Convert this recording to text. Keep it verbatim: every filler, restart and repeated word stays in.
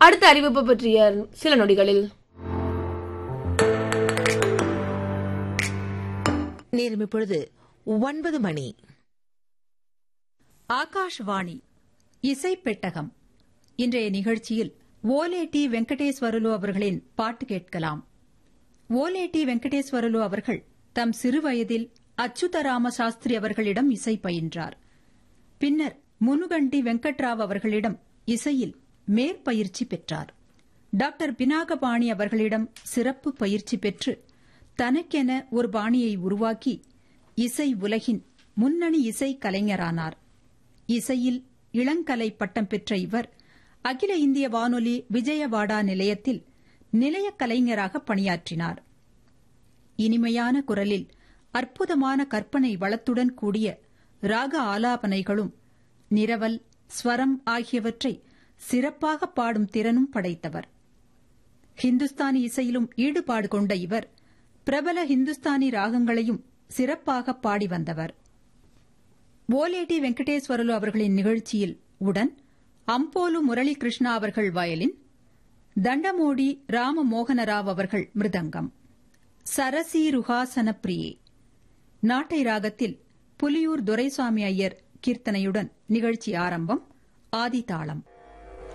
அடுத்த அறிவிப்பு பற்றிய சில நொடிகளில். நேரம் இப்பொழுது ஒன்பது மணி. ஆகாஷ்வாணி இசை பெட்டகம். இன்றைய நிகழ்ச்சியில் ஓலேடி வெங்கடேஸ்வரலு அவர்களின் பாட்டு கேட்கலாம். ஓலேடி வெங்கடேஸ்வரலு அவர்கள் தம் சிறுவயதில் அச்சுதராம சாஸ்திரி அவர்களிடம் இசை பயின்றார். பின்னர் முனுகண்டி வெங்கட்ராவ் அவர்களிடம் இசையில் மேற்பயிற்சி பெற்றார். டாக்டர் பினாகபாணி அவர்களிடம் சிறப்பு பயிற்சி பெற்று தனக்கென ஒரு பாணியை உருவாக்கி இசை உலகின் முன்னணி இசை கலைஞரானார். இசையில் இளங்கலை பட்டம் பெற்ற இவர் அகில இந்திய வானொலி விஜயவாடா நிலையத்தில் நிலைய கலைஞராக பணியாற்றினார். இனிமையான குரலில் அற்புதமான கற்பனை வளத்துடன் கூடிய ராக ஆலாபனைகளும் நிரவல், ஸ்வரம் ஆகியவற்றை சிறப்பாக பாடும் திறனும் படைத்தவர். ஹிந்துஸ்தானி இசையிலும் ஈடுபாடு கொண்ட இவர் பிரபல ஹிந்துஸ்தானி ராகங்களையும் சிறப்பாக பாடி வந்தவர். ஓலேடி வெங்கடேஸ்வரலு அவர்களின் நிகழ்ச்சியில் உடன் அம்போலு முரளி கிருஷ்ணா அவர்கள் வயலின், தண்டமோடி ராம மோகனராவ் அவர்கள் மிருதங்கம், சரசி ருஹாசன பிரியே, நாட்டை ராகத்தில் புலியூர் துரைசாமி ஐயர் கீர்த்தனையுடன் நிகழ்ச்சி ஆரம்பம். ஆதிதாளம்.